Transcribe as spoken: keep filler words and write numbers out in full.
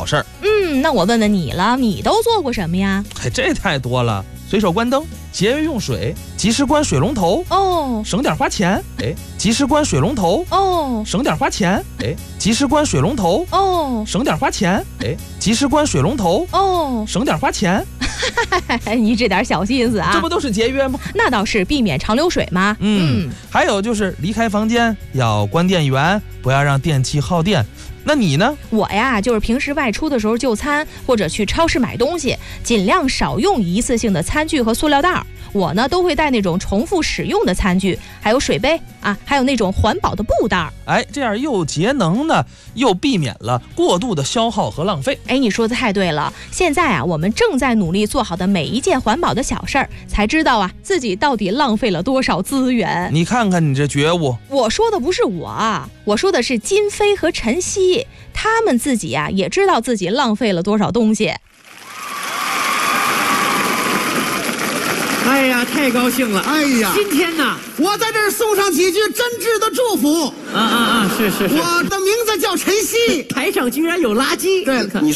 事儿。 嗯，那我问问你了，你都做过什么呀？ 哎，这太多了，随手关灯，节约用水，及时关水龙头， 哦， 省点花钱。哎，及时关水龙头， 哦， 省点花钱。哎，及时关水龙头， 哦， 省点花钱。哎，及时关水龙头， 哦， 省点花钱。 你这点小心思啊， 这不都是节约吗？ 那倒是，避免长流水嘛。 嗯，嗯还有就是离开房间要关电源，不要让电器耗电。那你呢？ 我呀，就是平时外出的时候就餐，或者去超市买东西，尽量少用一次性的餐具和塑料袋。我呢都会带那种重复使用的餐具，还有水杯啊，还有那种环保的布袋。 哎，这样又节能呢，又避免了过度的消耗和浪费。 哎，你说的太对了。现在啊，我们正在努力做好的每一件环保的小事儿，才知道啊自己到底浪费了多少资源。 你看看你这觉悟。 我说的不是我啊，我说的是金飞和晨曦，他们自己啊也知道自己浪费了多少东西。 哎呀，太高兴了！ 哎呀， 今天呢， 我在这儿送上几句真挚的祝福。 啊啊啊！是是是， 我的名字叫晨曦。 台上居然有垃圾。 对，你